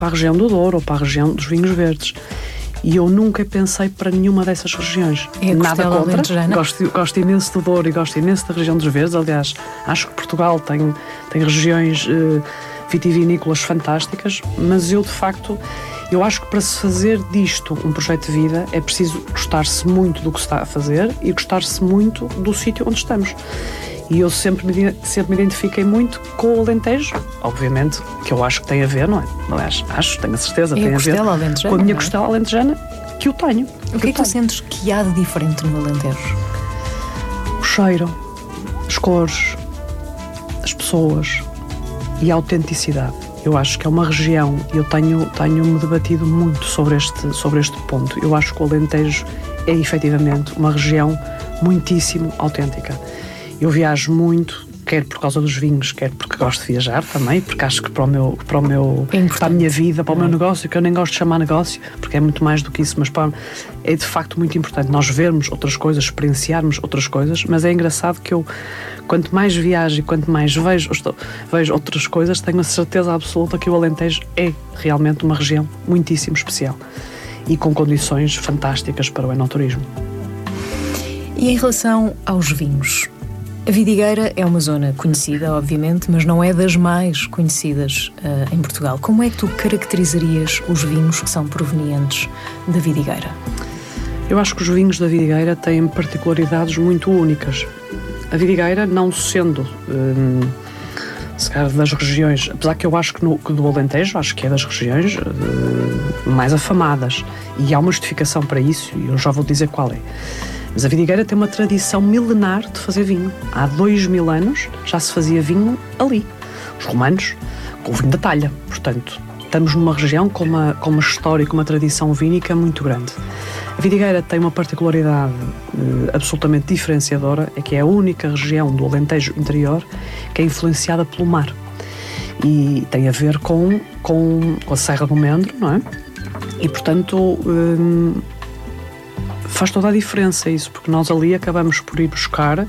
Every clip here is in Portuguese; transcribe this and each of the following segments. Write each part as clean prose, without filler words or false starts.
para a região do Douro ou para a região dos vinhos verdes. E eu nunca pensei para nenhuma dessas regiões. Nada contra. Gosto imenso do Douro e gosto imenso da região dos verdes. Aliás, acho que Portugal tem regiões vitivinícolas fantásticas, mas eu, de facto, eu acho que para se fazer disto um projeto de vida é preciso gostar-se muito do que se está a fazer e gostar-se muito do sítio onde estamos. E eu sempre me identifiquei muito com o Alentejo, obviamente, que eu acho que tem a ver, não é? Aliás, tenho a certeza, tem a ver com a minha costela alentejana, que eu tenho. O que é que tu sentes que há de diferente no Alentejo? O cheiro, as cores, as pessoas e a autenticidade. Eu acho que é uma região, e eu tenho-me debatido muito sobre este ponto. Eu acho que o Alentejo é efetivamente uma região muitíssimo autêntica. Eu viajo muito, quer por causa dos vinhos, quer porque gosto de viajar também, porque acho que para a minha vida, para o meu negócio, que eu nem gosto de chamar negócio, porque é muito mais do que isso, mas é de facto muito importante nós vermos outras coisas, experienciarmos outras coisas, mas é engraçado que eu, quanto mais viajo e quanto mais vejo outras coisas, tenho a certeza absoluta que o Alentejo é realmente uma região muitíssimo especial e com condições fantásticas para o enoturismo. E em relação aos vinhos? A Vidigueira é uma zona conhecida, obviamente, mas não é das mais conhecidas em Portugal. Como é que tu caracterizarias os vinhos que são provenientes da Vidigueira? Eu acho que os vinhos da Vidigueira têm particularidades muito únicas. A Vidigueira, não sendo se calhar das regiões, apesar que eu acho que do Alentejo, acho que é das regiões mais afamadas, e há uma justificação para isso, e eu já vou dizer qual é. Mas a Vidigueira tem uma tradição milenar de fazer vinho. Há 2000 anos já se fazia vinho ali. Os romanos, com o vinho da talha. Portanto, estamos numa região com uma história e com uma tradição vínica muito grande. A Vidigueira tem uma particularidade absolutamente diferenciadora, é que é a única região do Alentejo interior que é influenciada pelo mar. E tem a ver com a Serra do Mendro, não é? E, portanto, faz toda a diferença isso, porque nós ali acabamos por ir buscar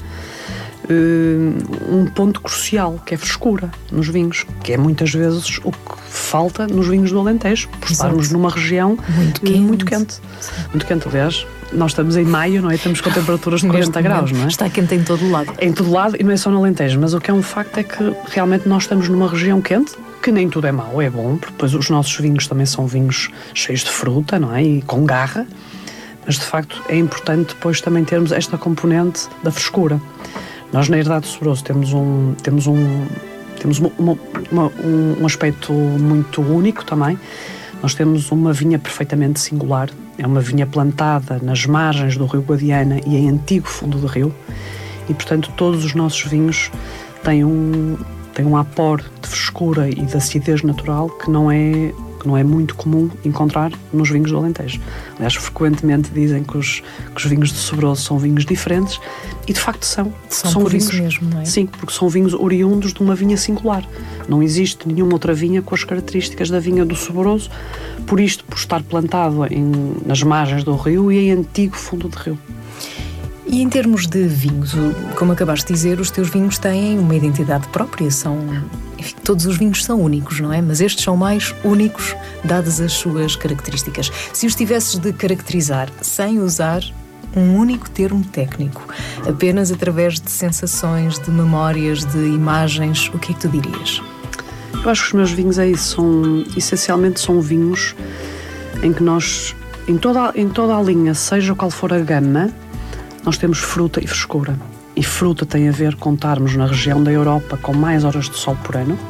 um ponto crucial, que é frescura nos vinhos, que é muitas vezes o que falta nos vinhos do Alentejo, por estarmos numa região muito quente. Muito quente, aliás. Nós estamos em maio, não é? Estamos com temperaturas de 40 graus, não é? Está quente em todo o lado. Em todo lado, e não é só no Alentejo, mas o que é um facto é que realmente nós estamos numa região quente, que nem tudo é mau, é bom, porque depois os nossos vinhos também são vinhos cheios de fruta, não é? E com garra. Mas, de facto, é importante depois também termos esta componente da frescura. Nós, na Herdade do Sobroso, temos um aspecto muito único também. Nós temos uma vinha perfeitamente singular. É uma vinha plantada nas margens do Rio Guadiana e em antigo fundo do rio. E, portanto, todos os nossos vinhos têm um apor de frescura e de acidez natural que não é muito comum encontrar nos vinhos do Alentejo. Aliás, frequentemente dizem que os vinhos de Sobroso são vinhos diferentes, e de facto são por vinhos, isso mesmo, não é? Sim, porque são vinhos oriundos de uma vinha singular. Não existe nenhuma outra vinha com as características da vinha do Sobroso, por estar plantado nas margens do rio e em antigo fundo de rio. E em termos de vinhos, como acabaste de dizer, os teus vinhos têm uma identidade própria, enfim, todos os vinhos são únicos, não é? Mas estes são mais únicos, dadas as suas características. Se os tivesses de caracterizar sem usar um único termo técnico, apenas através de sensações, de memórias, de imagens, o que é que tu dirias? Eu acho que os meus vinhos essencialmente são vinhos em que nós, em toda a linha, seja qual for a gama, nós temos fruta e frescura. E fruta tem a ver com estarmos na região da Europa com mais horas de sol por ano,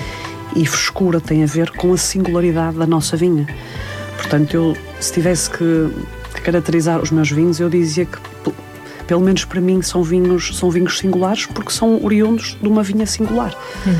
e frescura tem a ver com a singularidade da nossa vinha. Portanto, se tivesse que caracterizar os meus vinhos, eu dizia que, pelo menos para mim, são vinhos singulares, porque são oriundos de uma vinha singular.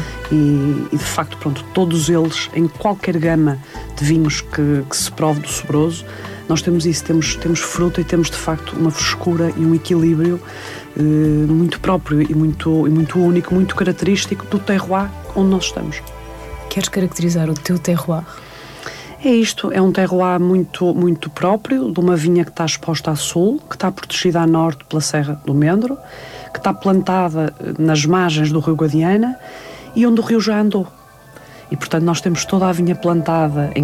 E de facto, todos eles, em qualquer gama de vinhos que se prove do Sobroso, nós temos isso, temos fruta e temos de facto uma frescura e um equilíbrio muito próprio e muito único, muito característico do terroir onde nós estamos. Queres caracterizar o teu terroir? É isto, é um terroir muito próprio, de uma vinha que está exposta a sul, que está protegida a norte pela Serra do Mendro, que está plantada nas margens do Rio Guadiana e onde o rio já andou. E, portanto, nós temos toda a vinha plantada em